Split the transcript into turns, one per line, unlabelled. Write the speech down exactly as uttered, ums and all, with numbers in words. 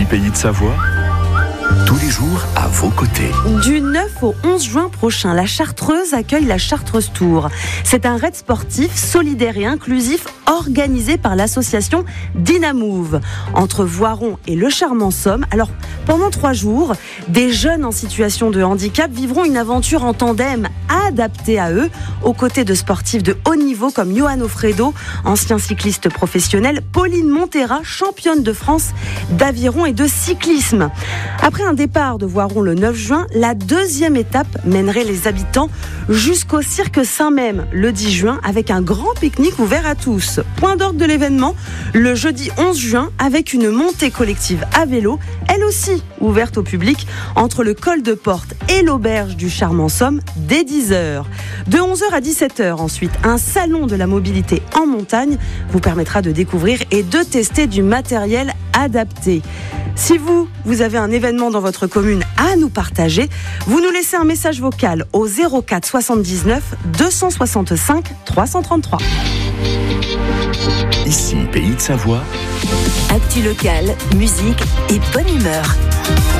Pays de Savoie, tous les jours à vos côtés.
Du neuf au onze juin prochain, la Chartreuse accueille la Chartreuse Tour. C'est un raid sportif, solidaire et inclusif organisé par l'association Dynamove entre Voiron et Le Charmant-Somme. Alors, pendant trois jours, des jeunes en situation de handicap vivront une aventure en tandem adaptée à eux, aux côtés de sportifs de haut niveau comme Johan Ofredo, ancien cycliste professionnel, Pauline Montera, championne de France d'aviron et de cyclisme. Après un départ de Voiron le neuf juin, la deuxième étape mènerait les habitants jusqu'au cirque Saint-Même le dix juin avec un grand pique-nique ouvert à tous. Point d'ordre de l'événement, le jeudi onze juin avec une montée collective à vélo, elle aussi ouverte au public entre le col de Porte et l'auberge du Charmant-Somme dès dix heures. De onze heures à dix-sept heures ensuite, un salon de la mobilité en montagne vous permettra de découvrir et de tester du matériel adapté. Si vous, vous avez un événement dans votre commune à nous partager, vous nous laissez un message vocal au zéro quatre soixante-dix-neuf deux cent soixante-cinq trois cent trente-trois.
Ici, Pays de Savoie.
Actu local, musique et bonne humeur.